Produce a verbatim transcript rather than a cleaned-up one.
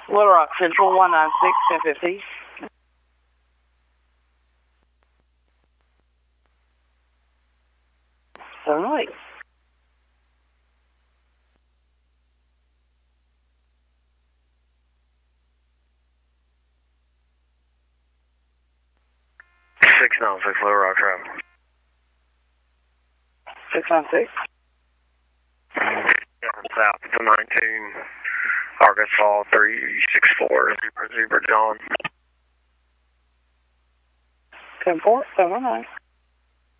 Little Rock Central, one nine six, ten fifty. seven oh eight. six nine six, Little Rock Drive. six nine six. South to nineteen, Arkansas three six four, Zebra, Zebra John. ten four, seven nine.